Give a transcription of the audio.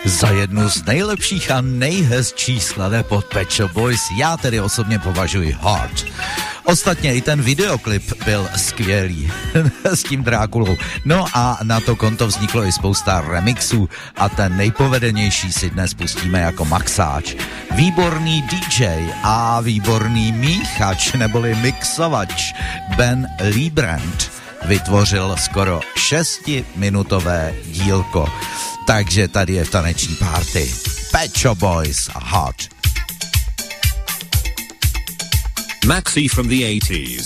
za jednu z nejlepších a nejhezčích skladeb od Pet Shop Boys. Já tedy osobně považuji Heart. Ostatně i ten videoklip byl skvělý s tím Drákulou. No a na to konto vzniklo i spousta remixů a ten nejpovedenější si dnes pustíme jako maxáč. Výborný DJ a výborný míchač neboli mixovač Ben Liebrand vytvořil skoro 6minutové dílko. Takže tady je v taneční party Pet Shop Boys a Heart. Maxi from the 80s.